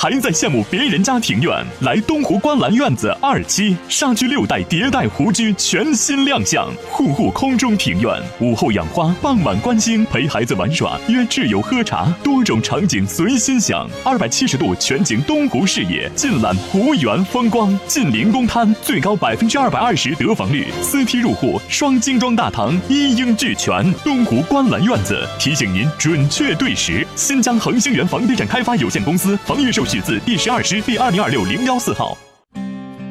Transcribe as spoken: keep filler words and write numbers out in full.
还在羡慕别人家庭院？来东湖观澜院子二期，纱居六代迭代湖居全新亮相，户户空中庭院，午后养花，傍晚观星，陪孩子玩耍，约挚友喝茶，多种场景随心想。二百七十度全景东湖视野，尽览湖园风光，近临公滩，最高百分之二百二十得房率，四梯入户，双精装大堂，一应俱全。东湖观澜院子提醒您准确对时。新疆恒星园房地产开发有限公司，房预售续字第十二师第二零二六零幺四号。